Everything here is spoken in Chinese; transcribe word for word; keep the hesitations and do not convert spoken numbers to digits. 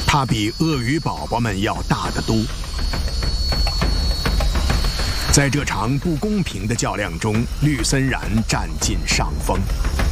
它比鳄鱼宝宝们要大得多。在这场不公平的较量中，绿森然占尽上风。